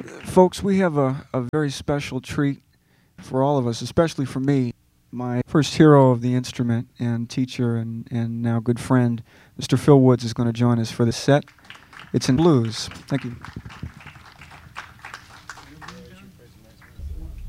Folks, we have a very special treat for all of us, especially for me. My first hero of the instrument and teacher and now good friend, Mr. Phil Woods, is going to join us for this set. It's in blues. Thank you.